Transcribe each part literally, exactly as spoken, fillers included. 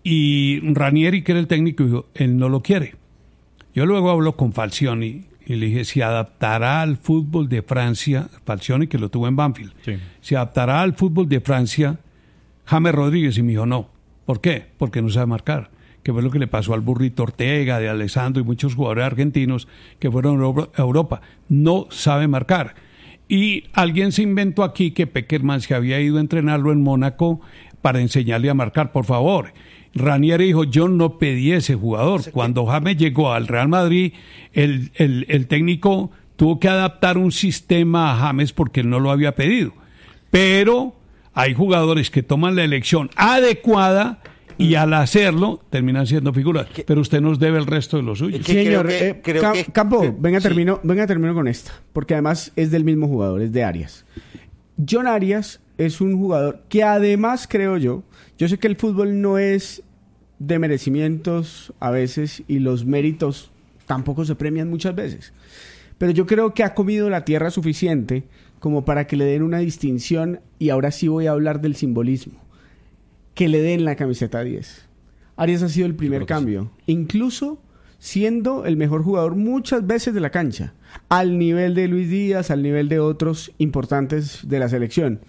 Y Ranieri, que era el técnico, dijo, él no lo quiere. Yo luego hablo con Falcioni y le dije, ¿se adaptará al fútbol de Francia? Falcioni, que lo tuvo en Banfield. Sí. ¿Se adaptará al fútbol de Francia James Rodríguez? Y me dijo, no. ¿Por qué? Porque no sabe marcar. Que fue lo que le pasó al Burrito Ortega, de Alessandro y muchos jugadores argentinos que fueron a Europa. No sabe marcar. Y alguien se inventó aquí que Pekerman se había ido a entrenarlo en Mónaco para enseñarle a marcar. Por favor. Ranieri dijo, yo no pedí ese jugador. Cuando James llegó al Real Madrid, el, el, el técnico tuvo que adaptar un sistema a James porque él no lo había pedido. Pero hay jugadores que toman la elección adecuada y al hacerlo terminan siendo figuras. Pero usted nos debe el resto de lo suyo. Sí, señor, que, eh, creo que, Campo, que, venga, sí. termino, venga, termino con esta, porque además es del mismo jugador, es de Arias. John Arias es un jugador que además, creo yo, yo sé que el fútbol no es de merecimientos a veces y los méritos tampoco se premian muchas veces, pero yo creo que ha comido la tierra suficiente como para que le den una distinción, y ahora sí voy a hablar del simbolismo, que le den la camiseta diez. Arias ha sido el primer cambio, sí. Incluso siendo el mejor jugador muchas veces de la cancha, al nivel de Luis Díaz, al nivel de otros importantes de la selección.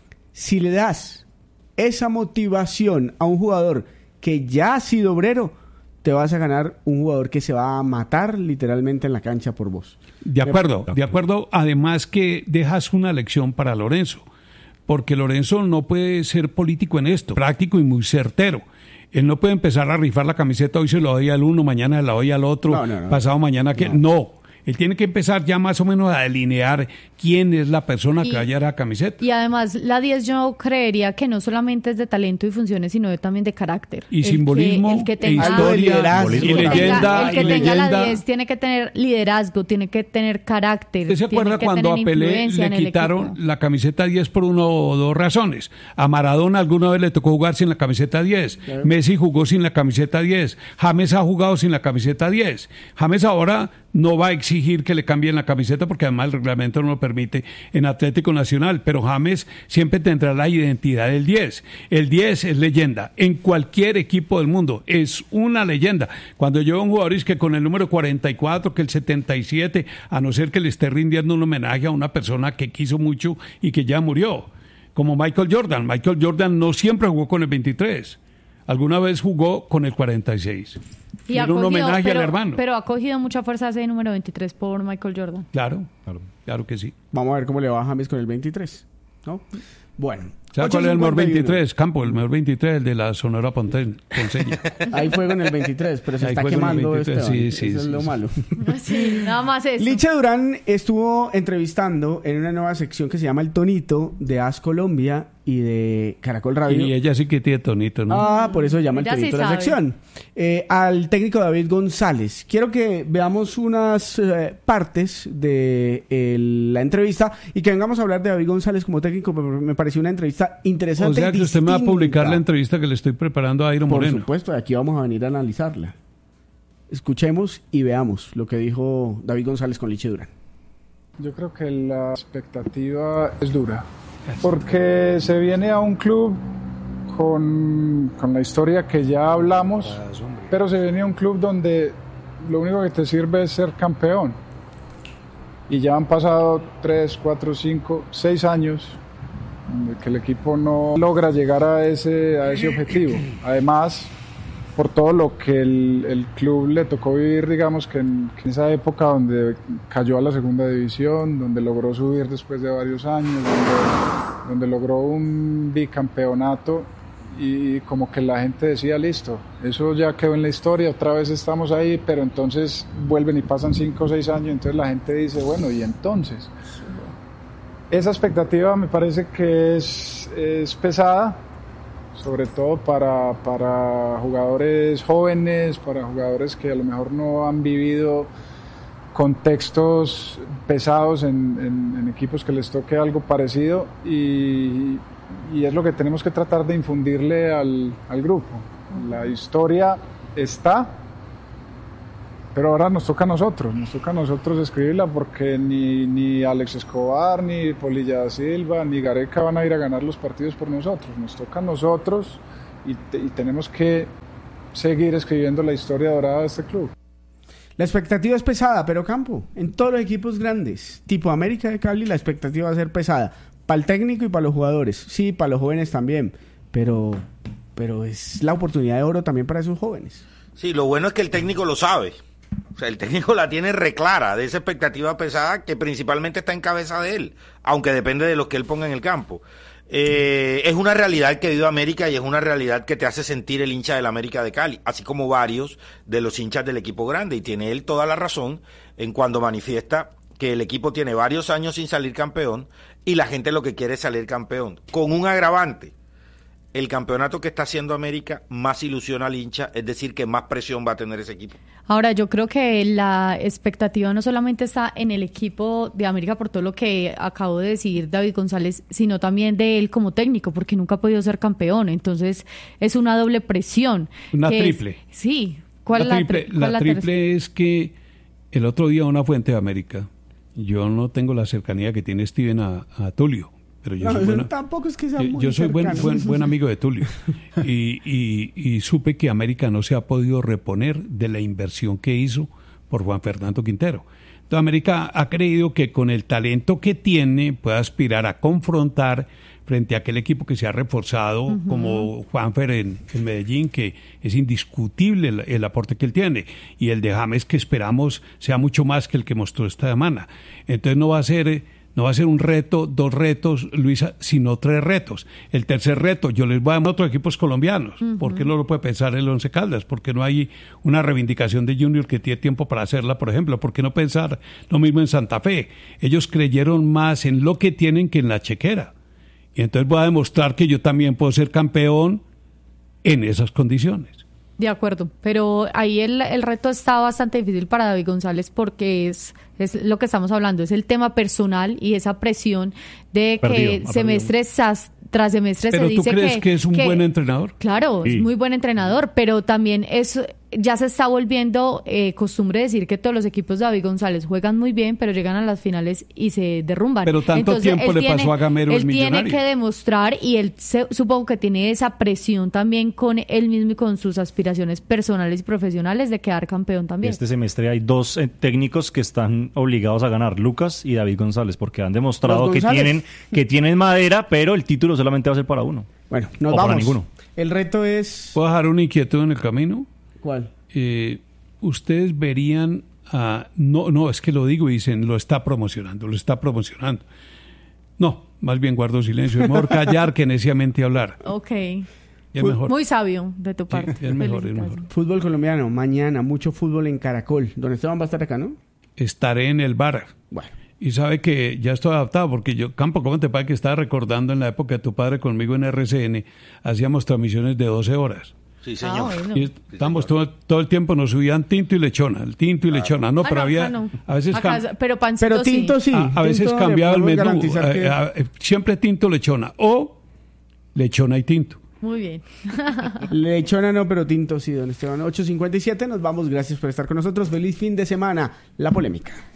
Si le das esa motivación a un jugador que ya ha sido obrero, te vas a ganar un jugador que se va a matar literalmente en la cancha por vos. De acuerdo, de acuerdo. Además que dejas una lección para Lorenzo, porque Lorenzo no puede ser político en esto, práctico y muy certero. Él no puede empezar a rifar la camiseta, hoy se lo doy al uno, mañana se la doy al otro, no, no, no, pasado mañana que... No. no. Él tiene que empezar ya más o menos a delinear quién es la persona y, que vaya a la camiseta. Y además la diez yo creería que no solamente es de talento y funciones, sino de, también de carácter. Y el simbolismo, que, el que tenga, e historia, el y que leyenda. Tenga, el que y tenga leyenda. la diez tiene que tener liderazgo, tiene que tener carácter. ¿Usted se acuerda cuando a Pelé le quitaron la camiseta diez por una o dos razones? A Maradona alguna vez le tocó jugar sin la camiseta diez. Claro. Messi jugó sin la camiseta diez. James ha jugado sin la camiseta diez. James ahora no va a exigir que le cambien la camiseta porque además el reglamento no lo permite en Atlético Nacional, pero James siempre tendrá la identidad del diez. El diez es leyenda en cualquier equipo del mundo, es una leyenda. Cuando yo veo un jugador es que con el número cuarenta y cuatro, que el setenta y siete, a no ser que le esté rindiendo un homenaje a una persona que quiso mucho y que ya murió, como Michael Jordan. Michael Jordan no siempre jugó con el veintitrés, alguna vez jugó con el cuarenta y seis. Y era un homenaje pero, al hermano. Pero ha cogido mucha fuerza ese número veintitrés por Michael Jordan. Claro, claro, claro que sí. Vamos a ver cómo le va a James con el veintitrés, ¿no? Bueno. ¿Sabes cuál es el mejor veintitrés? Campo, el mejor veintitrés, el de la Sonora Ponceña. Ahí fue con el veintitrés, pero se Ahí está quemando este. Sí, sí, eso sí, es lo sí. malo. Sí, nada más eso. Licha Durán estuvo entrevistando en una nueva sección que se llama El Tonito de A S Colombia y de Caracol Radio. Y ella sí que tiene tonito, ¿no? Ah, por eso se llama El Ella Tonito sí la sabe. sección. Eh, al técnico David González. Quiero que veamos unas eh, partes de eh, la entrevista y que vengamos a hablar de David González como técnico. Me pareció una entrevista interesante. O sea que usted me va a publicar la entrevista que le estoy preparando a Airo Moreno. Por supuesto, aquí vamos a venir a analizarla. Escuchemos y veamos lo que dijo David González con Licha Durán. Yo creo que la expectativa es dura, porque se viene a un club con, con la historia que ya hablamos, pero se viene a un club donde lo único que te sirve es ser campeón. Y ya han pasado tres, cuatro, cinco, seis años de que el equipo no logra llegar a ese, a ese objetivo. Además, por todo lo que el, el club le tocó vivir, digamos que en, que en esa época donde cayó a la segunda división, donde logró subir después de varios años, donde, donde logró un bicampeonato, y como que la gente decía, listo, eso ya quedó en la historia, otra vez estamos ahí, pero entonces vuelven y pasan cinco o seis años, entonces la gente dice, bueno, ¿y entonces? Esa expectativa me parece que es, es pesada, sobre todo para, para jugadores jóvenes, para jugadores que a lo mejor no han vivido contextos pesados en, en, en equipos que les toque algo parecido, y, y es lo que tenemos que tratar de infundirle al, al grupo. La historia está, pero ahora nos toca a nosotros, nos toca a nosotros escribirla, porque ni, ni Alex Escobar, ni Polilla da Silva, ni Gareca van a ir a ganar los partidos por nosotros, nos toca a nosotros, y, te, y tenemos que seguir escribiendo la historia dorada de este club. La expectativa es pesada, pero Campo, en todos los equipos grandes, tipo América de Cali, la expectativa va a ser pesada. Para el técnico y para los jugadores. Sí, para los jóvenes también. Pero, pero es la oportunidad de oro también para esos jóvenes. Sí, lo bueno es que el técnico lo sabe. O sea, el técnico la tiene reclara de esa expectativa pesada que principalmente está en cabeza de él, aunque depende de lo que él ponga en el campo. Eh, es una realidad que vive América y es una realidad que te hace sentir el hincha del América de Cali, así como varios de los hinchas del equipo grande, y tiene él toda la razón en cuando manifiesta que el equipo tiene varios años sin salir campeón y la gente lo que quiere es salir campeón, con un agravante. El campeonato que está haciendo América más ilusiona al hincha, es decir, que más presión va a tener ese equipo. Ahora, yo creo que la expectativa no solamente está en el equipo de América por todo lo que acabo de decir David González, sino también de él como técnico, porque nunca ha podido ser campeón. Entonces, es una doble presión. Una triple. Es, sí. ¿Cuál la es triple? la, la, la triple es que el otro día una fuente de América, yo no tengo la cercanía que tiene Steven a, a Tulio. Pero yo no, soy bueno, tampoco es que sea muy yo soy buen, buen, buen amigo de Tulio y, y, y supe que América no se ha podido reponer de la inversión que hizo por Juan Fernando Quintero. Entonces América ha creído que con el talento que tiene puede aspirar a confrontar frente a aquel equipo que se ha reforzado, uh-huh, como Juanfer en, en Medellín, que es indiscutible el, el aporte que él tiene, y el de James, que esperamos sea mucho más que el que mostró esta semana. Entonces no va a ser... No va a ser un reto, dos retos, Luisa, sino tres retos. El tercer reto, yo les voy a dar otros equipos colombianos. Uh-huh. ¿Por qué no lo puede pensar el Once Caldas? ¿Por qué no hay una reivindicación de Junior que tiene tiempo para hacerla, por ejemplo? ¿Por qué no pensar lo mismo en Santa Fe? Ellos creyeron más en lo que tienen que en la chequera. Y entonces voy a demostrar que yo también puedo ser campeón en esas condiciones. De acuerdo, pero ahí el, el reto está bastante difícil para David González porque es, es lo que estamos hablando, es el tema personal y esa presión de perdido, que semestre tras semestre pero se dice que... ¿Pero tú crees que es un que, buen entrenador? Claro, sí. Es muy buen entrenador, pero también es... Ya se está volviendo eh, costumbre decir que todos los equipos de David González juegan muy bien, pero llegan a las finales y se derrumban. Pero tanto Entonces, tiempo le tiene, pasó a Gamero el millonario. Él tiene que demostrar, y él se, supongo que tiene esa presión también con él mismo y con sus aspiraciones personales y profesionales de quedar campeón también. Este semestre hay dos eh, técnicos que están obligados a ganar, Lucas y David González, porque han demostrado que tienen, que tienen madera, pero el título solamente va a ser para uno. Bueno, nos o vamos. Para ninguno. El reto es... ¿Puedo dejar una inquietud en el camino? ¿Cuál? Eh, ustedes verían a... No, no, es que lo digo y dicen, lo está promocionando, lo está promocionando. No, más bien guardo silencio. Es mejor callar que neciamente hablar. Ok. Es mejor. Muy sabio de tu parte. Sí, es mejor, es mejor. Fútbol colombiano, mañana, mucho fútbol en Caracol. Don Esteban va a estar acá, ¿no? Estaré en el bar. Bueno. Y sabe que ya estoy adaptado, porque yo, Campo, ¿cómo te parece que estaba recordando en la época de tu padre conmigo en R C N? Hacíamos transmisiones de doce horas. Sí, señor. Ah, bueno. Y estamos todo, todo el tiempo, nos subían tinto y lechona, el tinto y claro. lechona. No, ah, pero no, había, no. a veces... Acá, cam- pero pancito pero tinto sí. sí. A, a veces tinto cambiaba el menú. Que... A, a, a, siempre tinto, lechona. O lechona y tinto. Muy bien. Lechona no, pero tinto sí, don Esteban. ocho cincuenta y siete, nos vamos. Gracias por estar con nosotros. Feliz fin de semana. La polémica.